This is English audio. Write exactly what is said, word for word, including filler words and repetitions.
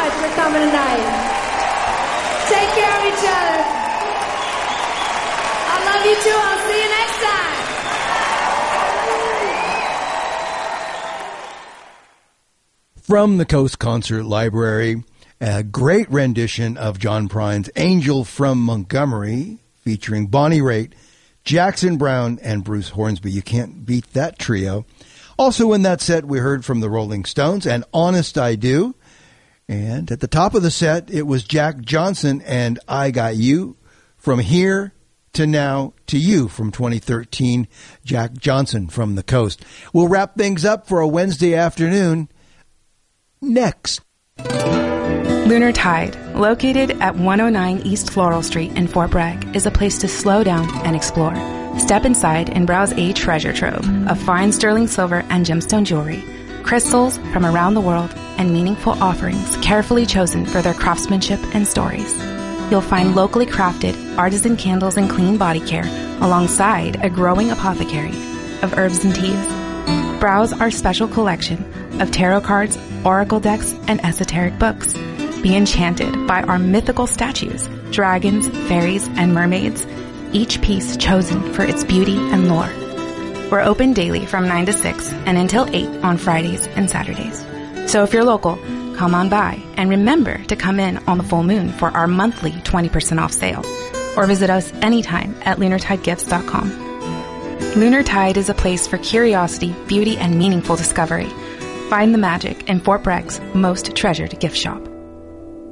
much for coming tonight. Take care of each other. I love you too. I'll see you next time. From the Coast Concert Library, a great rendition of John Prine's Angel from Montgomery, featuring Bonnie Raitt, Jackson Browne, and Bruce Hornsby. You can't beat that trio. Also in that set, we heard from the Rolling Stones and Honest I Do. And at the top of the set, it was Jack Johnson and I Got You. From Here to Now to You from twenty thirteen, Jack Johnson from the Coast. We'll wrap things up for a Wednesday afternoon next. Lunar Tide, located at one oh nine East Floral Street in Fort Bragg, is a place to slow down and explore. Step inside and browse a treasure trove of fine sterling silver and gemstone jewelry, crystals from around the world, and meaningful offerings carefully chosen for their craftsmanship and stories. You'll find locally crafted artisan candles and clean body care alongside a growing apothecary of herbs and teas. Browse our special collection of tarot cards, oracle decks, and esoteric books. Be enchanted by our mythical statues, dragons, fairies, and mermaids, each piece chosen for its beauty and lore. We're open daily from nine to six and until eight on Fridays and Saturdays. So if you're local, come on by and remember to come in on the full moon for our monthly twenty percent off sale, or visit us anytime at lunar tide gifts dot com. Lunar Tide is a place for curiosity, beauty, and meaningful discovery. Find the magic in Fort Bragg's most treasured gift shop.